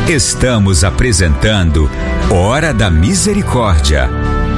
Estamos apresentando Hora da Misericórdia.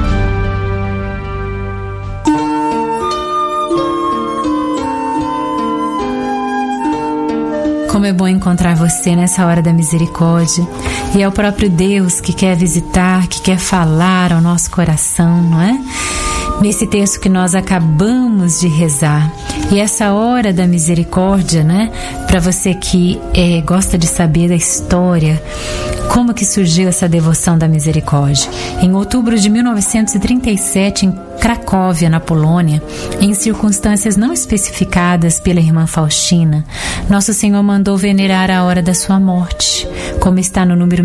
Como é bom encontrar você nessa hora da misericórdia. E é o próprio Deus que quer visitar, que quer falar ao nosso coração, não é? Nesse texto que nós acabamos de rezar. E essa hora da misericórdia, né? Para você que gosta de saber da história, como que surgiu essa devoção da misericórdia? Em outubro de 1937, em Cracóvia, na Polônia, em circunstâncias não especificadas pela irmã Faustina, Nosso Senhor mandou venerar a hora da sua morte, como está no número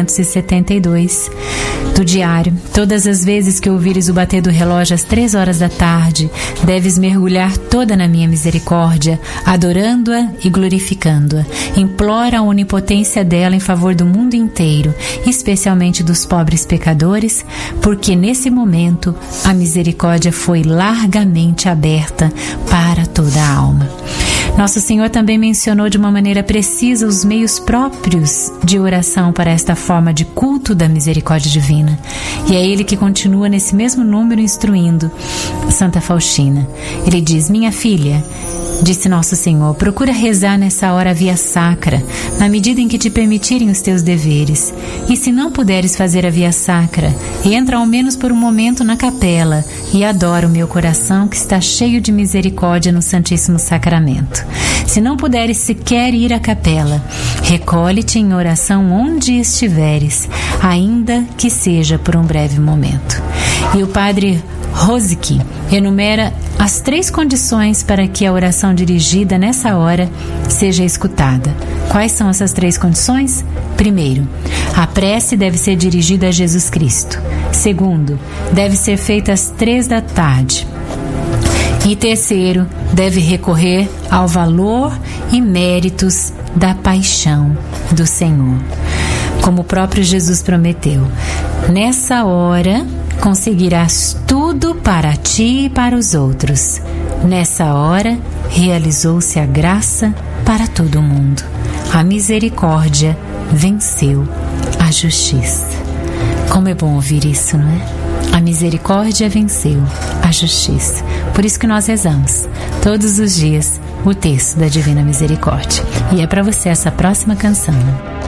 1572 do diário. Todas as vezes que ouvires o bater do relógio às 3 horas da tarde, deves mergulhar toda na minha misericórdia, adorando-a e glorificando-a. Implora a onipotência dela em favor do mundo inteiro, especialmente dos pobres pecadores, porque nesse momento a misericórdia foi largamente aberta para toda a alma. Nosso Senhor também mencionou de uma maneira precisa os meios próprios de oração para esta forma de culto da misericórdia divina. E é Ele que continua nesse mesmo número instruindo Santa Faustina. Ele diz: minha filha, disse Nosso Senhor, procura rezar nessa hora a via sacra, na medida em que te permitirem os teus deveres. E se não puderes fazer a via sacra, entra ao menos por um momento na capela e adora o meu coração que está cheio de misericórdia no Santíssimo Sacramento. Se não puderes sequer ir à capela, recolhe-te em oração onde estiveres, ainda que seja por um breve momento. E o padre Rosick enumera as 3 condições para que a oração dirigida nessa hora seja escutada. Quais são essas 3 condições? Primeiro, a prece deve ser dirigida a Jesus Cristo. Segundo, deve ser feita às 3 da tarde. E terceiro, deve recorrer ao valor e méritos da paixão do Senhor. Como o próprio Jesus prometeu, nessa hora conseguirás tudo para ti e para os outros. Nessa hora realizou-se a graça para todo o mundo. A misericórdia venceu a justiça. Como é bom ouvir isso, não é? A misericórdia venceu a justiça. Por isso que nós rezamos todos os dias o texto da Divina Misericórdia. E é para você essa próxima canção.